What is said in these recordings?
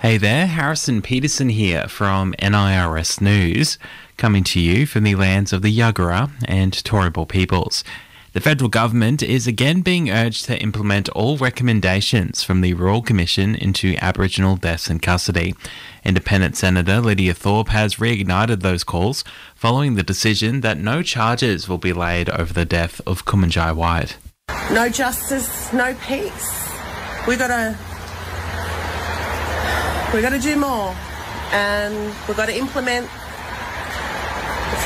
Hey there, Harrison Peterson here from NIRS News, coming to you from the lands of the Yagara and Turrbal peoples. The federal government is again being urged to implement all recommendations from the Royal Commission into Aboriginal deaths in custody. Independent Senator Lydia Thorpe has reignited those calls following the decision that no charges will be laid over the death of Kumanjai White. No justice, no peace. We've got to do more, and we've got to implement the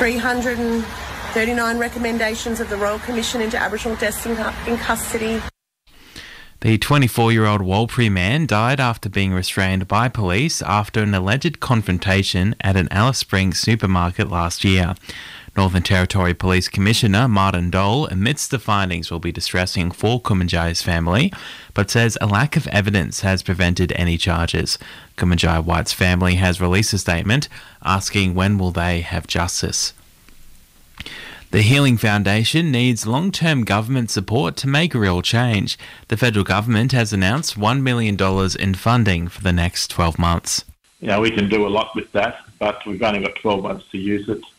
339 recommendations of the Royal Commission into Aboriginal deaths in custody. The 24-year-old Warlpiri man died after being restrained by police after an alleged confrontation at an Alice Springs supermarket last year. Northern Territory Police Commissioner Martin Dole admits the findings will be distressing for Kumanjai's family, but says a lack of evidence has prevented any charges. Kumanjai White's family has released a statement asking when will they have justice. The Healing Foundation needs long-term government support to make real change. The federal government has announced $1 million in funding for the next 12 months. We can do a lot with that, but we've only got 12 months to use it.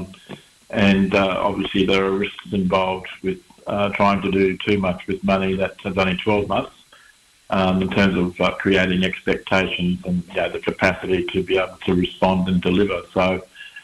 Obviously there are risks involved with trying to do too much with money that has only 12 months in terms of creating expectations and the capacity to be able to respond and deliver. So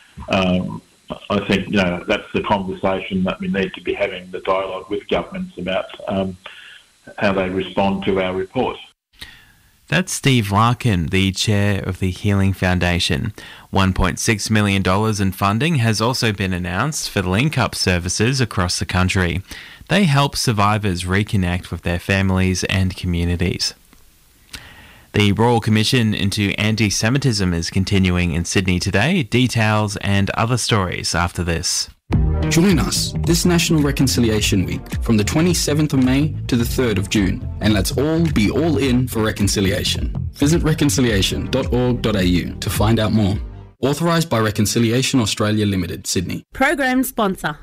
I think that's the conversation that we need to be having, the dialogue with governments about how they respond to our report. That's Steve Larkin, the chair of the Healing Foundation. $1.6 million in funding has also been announced for Link Up services across the country. They help survivors reconnect with their families and communities. The Royal Commission into Anti-Semitism is continuing in Sydney today. Details and other stories after this. Join us this National Reconciliation Week from the 27th of May to the 3rd of June, and let's all be all in for reconciliation. Visit reconciliation.org.au to find out more. Authorised by Reconciliation Australia Limited, Sydney. Program sponsor.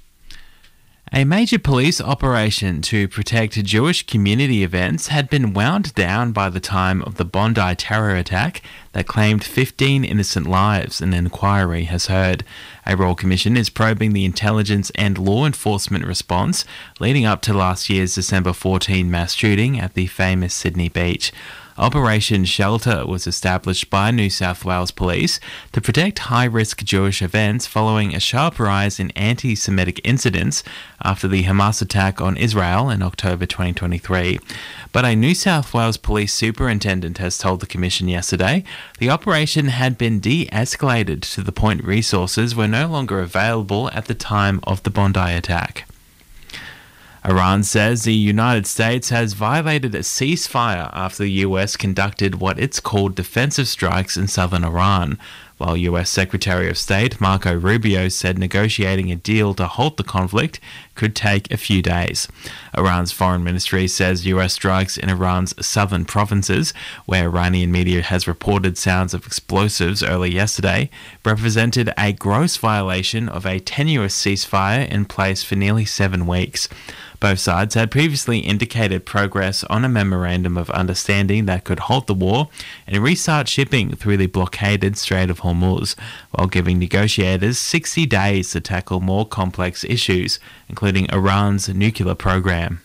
A major police operation to protect Jewish community events had been wound down by the time of the Bondi terror attack that claimed 15 innocent lives, an inquiry has heard. A Royal Commission is probing the intelligence and law enforcement response leading up to last year's December 14 mass shooting at the famous Sydney beach. Operation Shelter was established by New South Wales Police to protect high-risk Jewish events following a sharp rise in anti-Semitic incidents after the Hamas attack on Israel in October 2023. But a New South Wales Police superintendent has told the Commission yesterday the operation had been de-escalated to the point resources were no longer available at the time of the Bondi attack. Iran says the United States has violated a ceasefire after the US conducted what it's called defensive strikes in southern Iran, while US Secretary of State Marco Rubio said negotiating a deal to halt the conflict could take a few days. Iran's foreign ministry says US strikes in Iran's southern provinces, where Iranian media has reported sounds of explosives early yesterday, represented a gross violation of a tenuous ceasefire in place for nearly 7 weeks. Both sides had previously indicated progress on a memorandum of understanding that could halt the war and restart shipping through the blockaded Strait of Hormuz, while giving negotiators 60 days to tackle more complex issues, including Iran's nuclear program.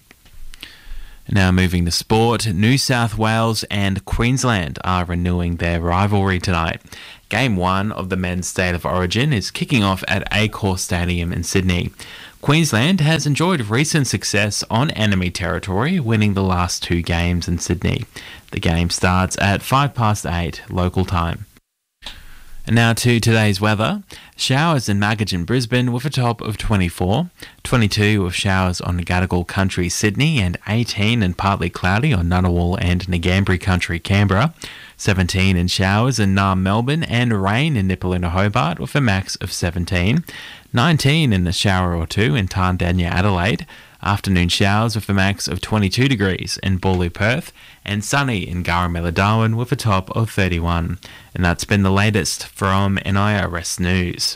Now moving to sport, New South Wales and Queensland are renewing their rivalry tonight. Game 1 of the Men's State of Origin is kicking off at Accor Stadium in Sydney. Queensland has enjoyed recent success on enemy territory, winning the last 2 games in Sydney. The game starts at 8:05 local time. And now to today's weather. Showers in Magog and Brisbane with a top of 24, 22 with showers on Gadigal Country, Sydney, and 18 and partly cloudy on Ngunnawal and Ngambri Country, Canberra, 17 in showers in Naarm, Melbourne, and rain in Nipaluna, Hobart with a max of 17, 19 in a shower or two in Tandanya, Adelaide, afternoon showers with a max of 22 degrees in Bawley, Perth, and sunny in Garamela, Darwin with a top of 31. And that's been the latest from NIRS News.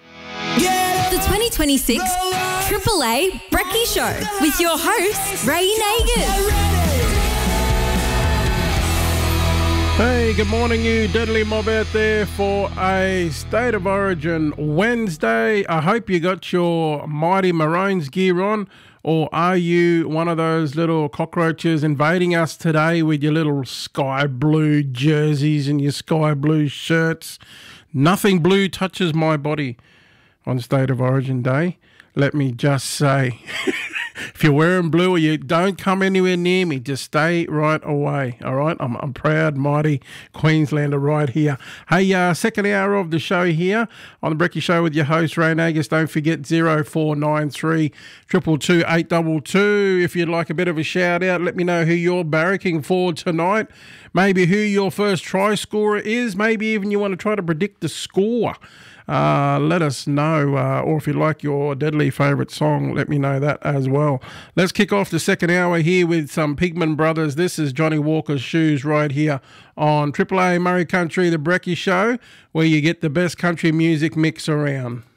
The 2026 AAA Brekkie Show with your host, Ray Nagers. Hey, good morning, you deadly mob out there for a State of Origin Wednesday. I hope you got your Mighty Maroons gear on, or are you one of those little cockroaches invading us today with your little sky blue jerseys and your sky blue shirts? Nothing blue touches my body on State of Origin Day. Let me just say, if you're wearing blue or you don't come anywhere near me, just stay right away, all right? I'm proud, mighty Queenslander right here. Hey, second hour of the show here on The Brekkie Show with your host, Ray Nagus. Don't forget 0493 222 822. If you'd like a bit of a shout out, let me know who you're barracking for tonight. Maybe who your first try scorer is. Maybe even you want to try to predict the score. Let us know, or if you like your deadly favourite song, let me know that as well. Let's kick off the second hour here with some Pigman Brothers. This is Johnny Walker's Shoes right here on Triple A Murray Country, The Brekkie Show, where you get the best country music mix around.